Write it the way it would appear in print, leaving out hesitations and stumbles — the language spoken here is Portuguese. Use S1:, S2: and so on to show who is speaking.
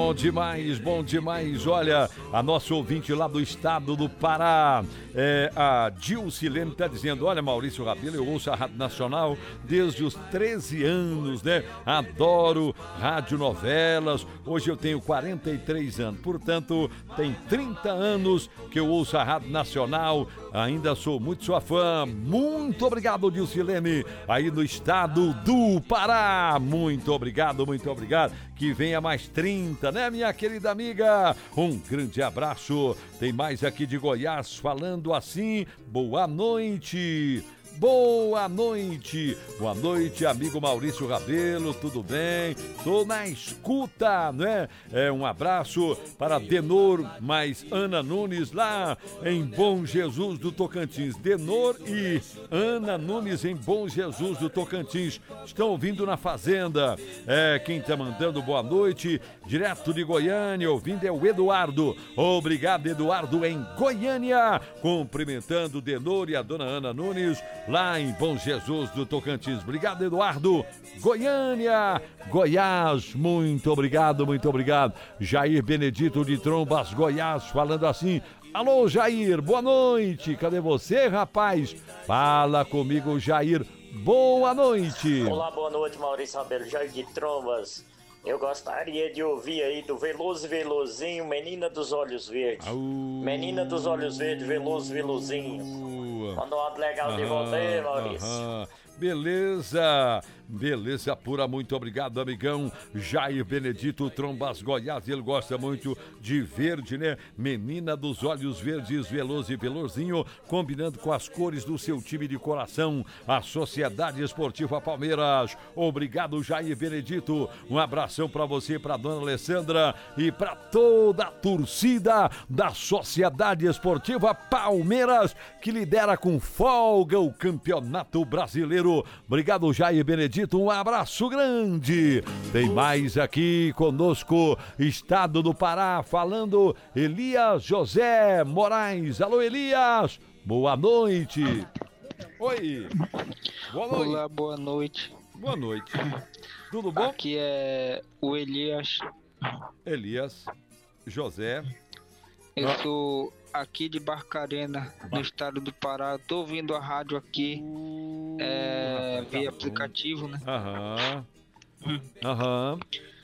S1: Bom demais, bom demais. Olha, a nossa ouvinte lá do estado do Pará, a Dilcilene está dizendo, olha, Maurício Rabelo, eu ouço a Rádio Nacional desde os 13 anos, né? Adoro radionovelas. Hoje eu tenho 43 anos, portanto, tem 30 anos que eu ouço a Rádio Nacional. Ainda sou muito sua fã. Muito obrigado, Dilcilene, aí no estado do Pará. Muito obrigado, muito obrigado. Que venha mais 30, né, minha querida amiga? Um grande abraço. Tem mais aqui de Goiás falando assim. Boa noite. Boa noite, amigo Maurício Rabelo, tudo bem? Tô na escuta, né? Um abraço para Denor, mais Ana Nunes lá em Bom Jesus do Tocantins. Denor e Ana Nunes em Bom Jesus do Tocantins estão ouvindo na Fazenda. Quem tá mandando boa noite, direto de Goiânia, ouvindo é o Eduardo. Obrigado, Eduardo, em Goiânia, cumprimentando Denor e a dona Ana Nunes lá em Bom Jesus do Tocantins. Obrigado, Eduardo. Goiânia, Goiás, muito obrigado, muito obrigado. Jair Benedito de Trombas, Goiás, falando assim. Alô, Jair, boa noite. Cadê você, rapaz? Fala comigo, Jair. Boa noite.
S2: Olá, boa noite, Maurício Rabelo, Jair de Trombas. Eu gostaria de ouvir aí do Veloso Velozinho, Menina dos Olhos Verdes. Menina dos Olhos Verdes, Veloso Velozinho. Mandou um ato legal de você, Maurício.
S1: Beleza pura, muito obrigado, amigão Jair Benedito Trombas, Goiás. Ele gosta muito de verde, né? Menina dos Olhos Verdes, Veloso e Velozinho, combinando com as cores do seu time de coração, a Sociedade Esportiva Palmeiras. Obrigado, Jair Benedito. Um abração pra você, pra dona Alessandra e pra toda a torcida da Sociedade Esportiva Palmeiras, que lidera com folga o Campeonato Brasileiro. Obrigado, Jair Benedito. Um abraço grande. Tem mais aqui conosco, estado do Pará, falando Elias José Moraes. Alô, Elias. Boa noite. Oi. Boa noite.
S3: Olá, boa noite.
S1: Boa noite. Tudo bom?
S3: Aqui é o Elias.
S1: Elias José.
S3: Eu sou aqui de Barcarena, no estado do Pará. Tô ouvindo a rádio aqui via aplicativo, né?
S1: Aham.